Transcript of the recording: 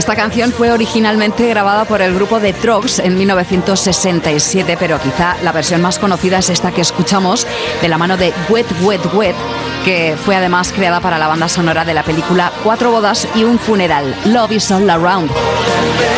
Esta canción fue originalmente grabada por el grupo The Troggs en 1967, pero quizá la versión más conocida es esta que escuchamos de la mano de Wet, Wet, Wet, que fue además creada para la banda sonora de la película Cuatro bodas y un funeral, Love is All Around.